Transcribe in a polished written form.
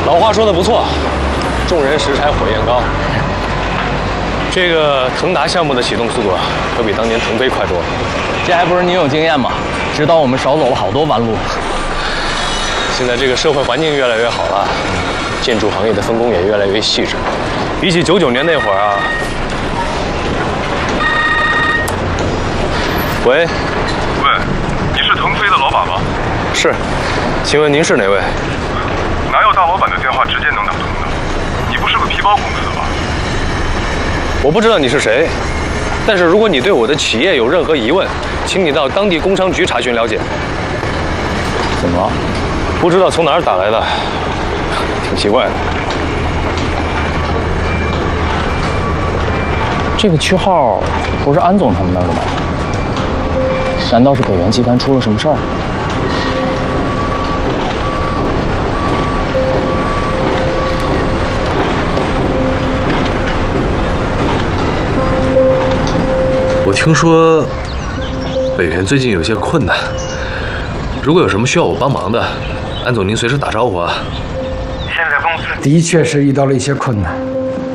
老话说的不错，众人拾柴火焰高。这个腾达项目的启动速度啊，可比当年腾飞快多了。 这还不是你有经验吗？指导我们少走了好多弯路。 现在这个社会环境越来越好了，建筑行业的分工也越来越细致。比起99年那会儿啊，喂， 你是腾飞的老板吗？ 是，请问您是哪位？ 哪有大老板的电话直接能打通的？你不是个皮包公司吧？ 我不知道你是谁，但是如果你对我的企业有任何疑问，请你到当地工商局查询了解。 怎么了？ 不知道从哪儿打来的，挺奇怪的。 这个区号不是安总他们那儿的吗？难道是北元集团出了什么事儿？ 我听说北元最近有些困难，如果有什么需要我帮忙的，安总您随时打招呼啊。 现在公司的确是遇到了一些困难。